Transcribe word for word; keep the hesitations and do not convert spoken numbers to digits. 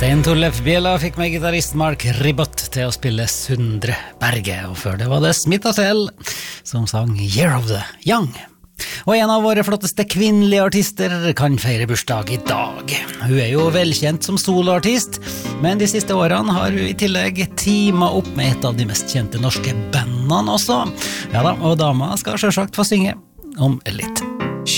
Stein Torleif Bjela fikk meg gitarist Mark Ribot til å spille Sundre Berge, og før det var det Smith og Tell som sang Year of the Young. Og en av våre flotteste kvinnelige artister kan feire bursdag i dag. Hun er jo velkjent som soloartist, men de siste årene har hun i tillegg teamet opp med et av de mest kjente norske bandene også. Ja da, og dama skal selvsagt få synge om litt.